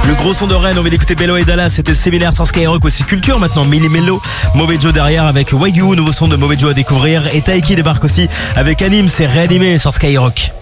Le gros son de Rennes, on vient d'écouter Bello et Dallas, c'était séminaire sans Skyrock, aussi culture maintenant, Milli Mello, Mauvais Joe derrière avec Wagyu, nouveau son de Mauvais Joe à découvrir, et Taiki débarque aussi avec Anime, c'est réanimé sur Skyrock.